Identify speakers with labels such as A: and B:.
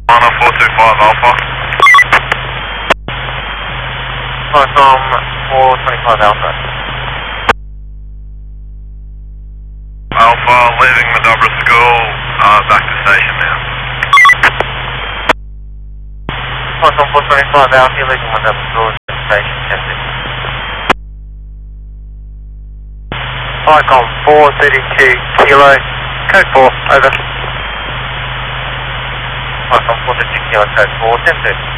A: 425 Alpha.
B: From 425 Alpha.
A: Alpha, leaving Madoubra School, back to station now.
B: From 425 Alpha, leaving Madoubra School, station, testing. Icon 432 Kilo, code 4, over. Icon 432 Kilo, code 4, 10-2.